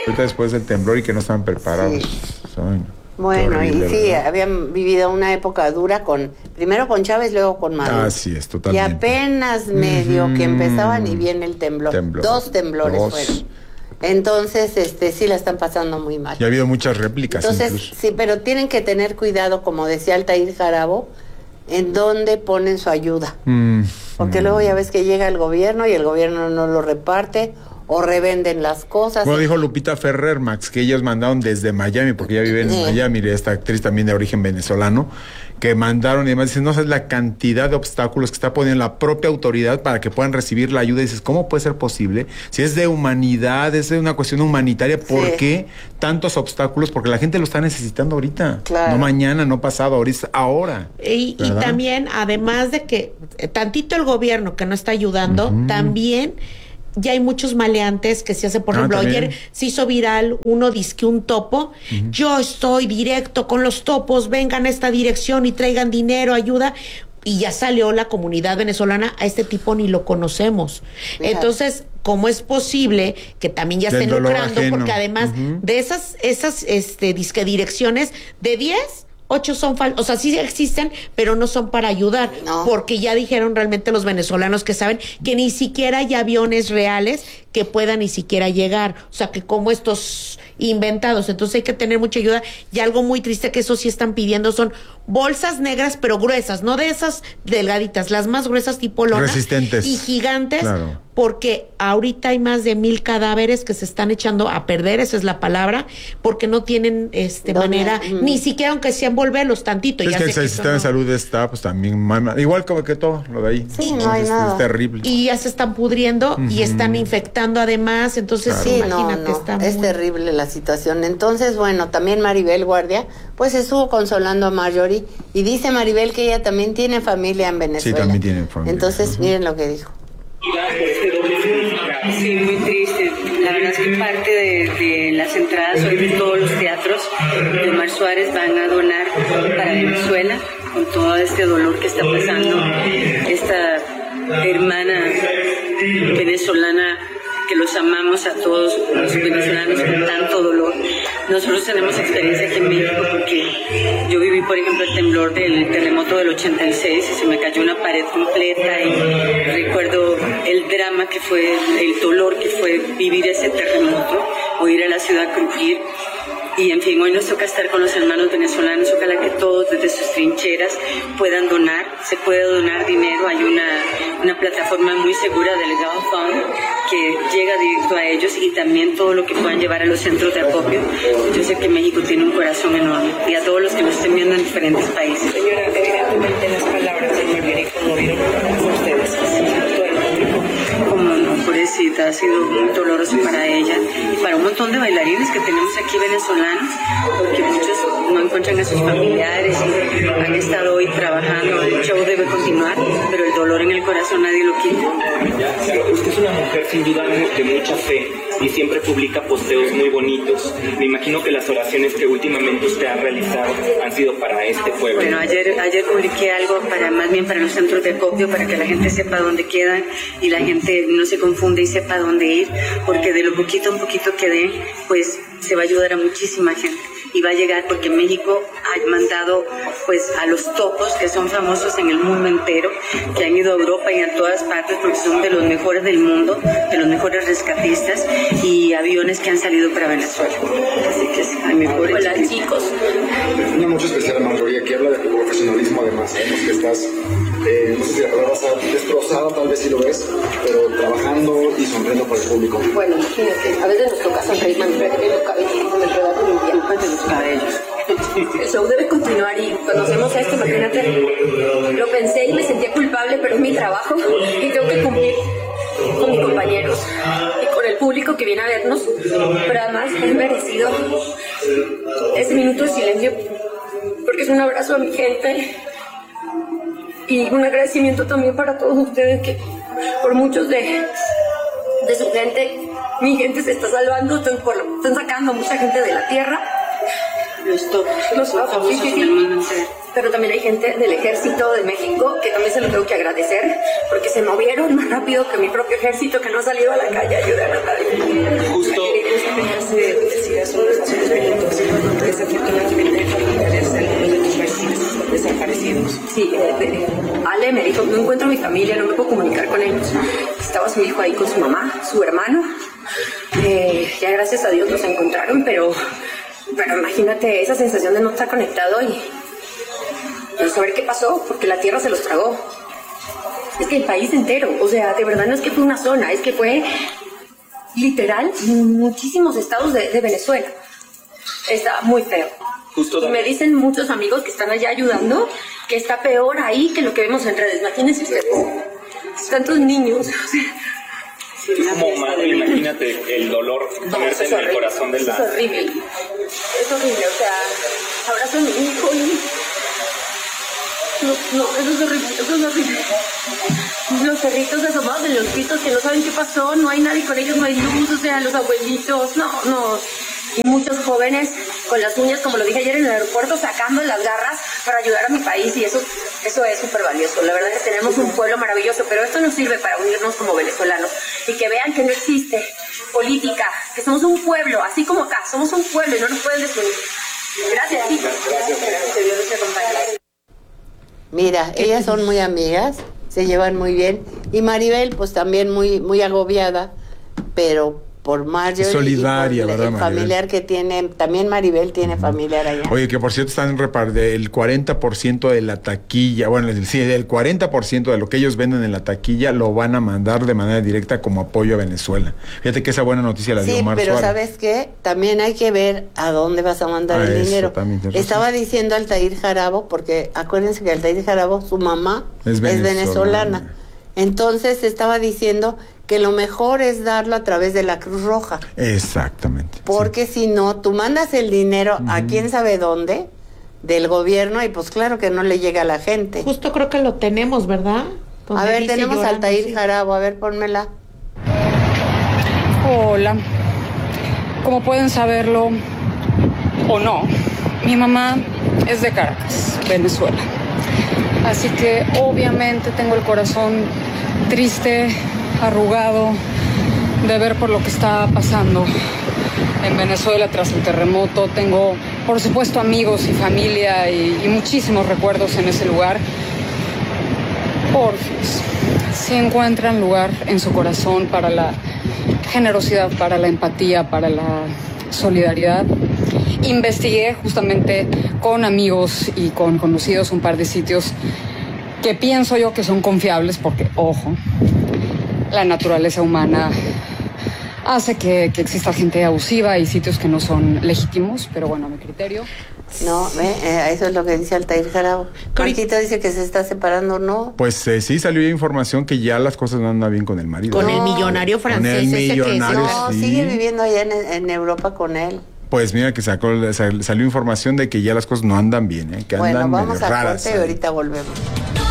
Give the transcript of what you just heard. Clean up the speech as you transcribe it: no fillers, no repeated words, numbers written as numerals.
Ahorita después del temblor y que no estaban preparados. Sí. Ay, bueno, horrible, y sí, ¿verdad? habían vivido una época dura primero con Chávez, luego con Maduro. Así es, totalmente. Y apenas medio que empezaban y viene el temblor. Dos temblores fueron. Entonces, sí la están pasando muy mal. Y ha habido muchas réplicas. Entonces, incluso. sí, pero tienen que tener cuidado, como decía Altair Jarabo, en dónde ponen su ayuda. Porque luego ya ves que llega el gobierno y el gobierno no lo reparte o revenden las cosas. Bueno, dijo Lupita Ferrer, Max, que ellos mandaron desde Miami, porque ella vive en Miami, esta actriz también de origen venezolano, que mandaron y además dicen, no sabes la cantidad de obstáculos que está poniendo la propia autoridad para que puedan recibir la ayuda. Y dices, ¿cómo puede ser posible? Si es de humanidad, es de una cuestión humanitaria, ¿por qué tantos obstáculos? Porque la gente lo está necesitando ahorita. Claro. No mañana, no pasado, ahorita, ahora. Y también, además de que tantito el gobierno que no está ayudando, también ya hay muchos maleantes que se hacen, por ejemplo, también. ayer se hizo viral uno disque un topo, yo estoy directo con los topos, vengan a esta dirección y traigan dinero, ayuda, y ya salió la comunidad venezolana, a este tipo ni lo conocemos. Fíjate. Entonces, ¿cómo es posible que también ya estén lucrando? Porque además de esas disque direcciones, de 10, 8 son falsos, o sea, sí existen, pero no son para ayudar, porque ya dijeron realmente los venezolanos que saben que ni siquiera hay aviones reales que puedan ni siquiera llegar, o sea, que como estos inventados, entonces hay que tener mucha ayuda. Y algo muy triste que eso sí están pidiendo son bolsas negras pero gruesas, no de esas delgaditas, las más gruesas tipo lona, resistentes y gigantes, porque ahorita hay más de 1,000 cadáveres que se están echando a perder, esa es la palabra, porque no tienen manera, ni siquiera aunque sean volverlos tantito. Es ya que sé el sistema de salud está pues también igual como que todo lo de ahí. Sí, no hay nada. Es terrible. Y ya se están pudriendo y están infectando además, entonces imagínate, es terrible la situación. Entonces, bueno, también Maribel Guardia pues estuvo consolando a Marjorie y dice Maribel que ella también tiene familia en Venezuela. Sí, también tiene familia. Entonces, miren lo que dijo. Sí, muy triste. La verdad es que parte de las entradas hoy de todos los teatros de Omar Suárez van a donar para Venezuela con todo este dolor que está pasando esta hermana venezolana, que los amamos a todos los venezolanos con tanto dolor. Nosotros tenemos experiencia aquí en México porque yo viví, por ejemplo, el temblor del terremoto del 86 y se me cayó una pared completa y recuerdo el drama que fue, el dolor que fue vivir ese terremoto o ir a la ciudad a crujir. Y en fin, hoy nos toca estar con los hermanos venezolanos. Ojalá que todos desde sus trincheras puedan donar. Se puede donar dinero. Hay una plataforma muy segura del Legado Fund que llega directo a ellos, y también todo lo que puedan llevar a los centros de acopio. Yo sé que México tiene un corazón enorme, y a todos los que nos estén viendo en diferentes países. Señora, evidentemente las palabras de Marjorie conmovieron a ustedes, a todo el público. Como no, pobrecita, ha sido muy doloroso para ella y para un montón de bailarines que tenemos aquí venezolanos, porque muchos no encuentran a sus familiares y han estado hoy trabajando. El show debe continuar, pero el dolor en el corazón nadie lo quita. Usted es una mujer sin duda de mucha fe y siempre publica posteos muy bonitos. Me imagino que las oraciones que últimamente usted ha realizado han sido para este pueblo. Bueno, ayer publiqué algo más bien para los centros de acopio, para que la gente sepa dónde quedan y la gente no se confunde y sepa dónde ir, porque de lo poquito un poquito que den, pues se va a ayudar a muchísima gente. Y va a llegar, porque México ha mandado pues a los topos, que son famosos en el mundo entero, que han ido a Europa y a todas partes porque son de los mejores del mundo, de los mejores rescatistas, y aviones que han salido para Venezuela. Así que sí, a mi pobre. Hola, chicos. Una mucho especial a Marjorie, que habla de tu profesionalismo además. Sabemos que estás, no sé si la palabra está destrozada, tal vez sí lo ves, pero trabajando y sonriendo para el público. Bueno, imagínate, a veces nos toca sonreír, mantener el cabello, me enredar limpiar. El show debe continuar, y cuando hacemos esto, imagínate, lo pensé y me sentía culpable, pero es mi trabajo y tengo que cumplir con mis compañeros y con el público que viene a vernos, pero además es merecido ese minuto de silencio, porque es un abrazo a mi gente y un agradecimiento también para todos ustedes, que por muchos de su gente, mi gente se está salvando, están sacando a mucha gente de la tierra. Los topos, sí. Pero también hay gente del Ejército de México que también se lo tengo que agradecer, porque se movieron más rápido que mi propio ejército, que no ha salido a la calle a ayudar a nadie. Justo México ahí con su mamá, su hermano. Ya gracias a Dios los encontraron, pero imagínate esa sensación de no estar conectado y no saber qué pasó, porque la tierra se los tragó. Es que el país entero, o sea, de verdad no es que fue una zona, es que fue literal muchísimos estados de Venezuela. Está muy feo. Justo y me dicen muchos amigos que están allá ayudando que está peor ahí que lo que vemos en redes. Imagínense ustedes, tantos niños. Como madre, imagínate el dolor ponerte en el corazón de la... Es horrible, o sea, abrazo a mi hijo y... No, eso es horrible. Los perritos asomados en los pisos que no saben qué pasó, no hay nadie con ellos, no hay luz, o sea, los abuelitos, no. Y muchos jóvenes con las uñas, como lo dije ayer en el aeropuerto, sacando las garras para ayudar a mi país, y eso es súper valioso. La verdad es que tenemos un pueblo maravilloso, pero esto nos sirve para unirnos como venezolanos y que vean que no existe política, que somos un pueblo, así como acá, somos un pueblo y no nos pueden desunir. Gracias, chicos. Gracias. Que Dios los acompañe. Mira, ellas son muy amigas, se llevan muy bien, y Maribel pues también muy agobiada, pero por Marjorie solidaria, y por ¿verdad, el familiar que tiene, también Maribel tiene familiar allá. Oye, que por cierto están el 40% de la taquilla, bueno, sí, el 40% de lo que ellos venden en la taquilla lo van a mandar de manera directa como apoyo a Venezuela. Fíjate que esa buena noticia la dio Omar pero Suárez. ¿sabes qué? También hay que ver a dónde vas a mandar el dinero. Estaba diciendo Altair Jarabo, porque acuérdense que Altair Jarabo, su mamá es venezolana. Entonces estaba diciendo que lo mejor es darlo a través de la Cruz Roja. Exactamente. Porque si no, tú mandas el dinero a quién sabe dónde, del gobierno, y pues claro que no le llega a la gente. Justo creo que lo tenemos, ¿verdad? A ver, tenemos a Altair Jarabo, a ver, pónmela. Hola. Como pueden saberlo o no, mi mamá es de Caracas, Venezuela. Así que obviamente tengo el corazón triste, arrugado de ver por lo que está pasando en Venezuela tras el terremoto. Tengo, por supuesto, amigos y familia y muchísimos recuerdos en ese lugar. Porfis, si encuentran lugar en su corazón para la generosidad, para la empatía, para la solidaridad. Investigué justamente con amigos y con conocidos un par de sitios que pienso yo que son confiables porque, ojo, la naturaleza humana hace que exista gente abusiva y sitios que no son legítimos, pero bueno, a mi criterio. No, eso es lo que dice Altair Jarabo. Marquito dice que se está separando, ¿no? Pues sí, salió información que ya las cosas no andan bien con el marido. Con el millonario francés. Con el millonario, no, sí. Sigue viviendo allá en Europa con él. Pues mira que salió información de que ya las cosas no andan bien, que andan vamos medio a raras. corte y ahorita volvemos.